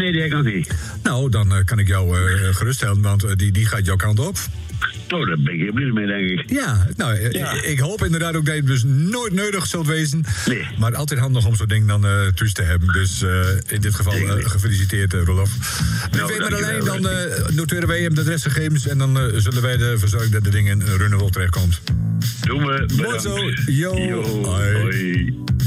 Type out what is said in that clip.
Nee, die heb ik nog niet. Nou, dan kan ik jou geruststellen, want die gaat jouw kant op. Oh, daar ben ik heel blij mee, denk ik. Ja, nou, ik hoop inderdaad ook dat je dus nooit nodig zult wezen. Nee. Maar altijd handig om zo'n ding dan thuis te hebben. Dus in dit geval gefeliciteerd, Rolof. Nou, weet maar dankjewel, alleen, dan noteren wij hem de adresgegevens en dan zullen wij ervoor zorgen dat de ding in Runneveld terechtkomt. Doen we. Mooi zo. Yo. Yo. Hoi. Hoi.